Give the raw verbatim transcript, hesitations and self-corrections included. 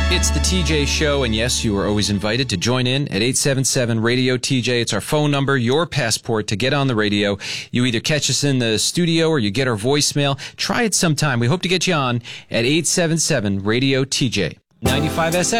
It's the T J Show, and yes, you are always invited to join in at eight seven seven radio T J. It's our phone number, your passport to get on the radio. You either catch us in the studio or you get our voicemail. Try it sometime. We hope to get you on at eight seven seven radio T J. ninety-five S X.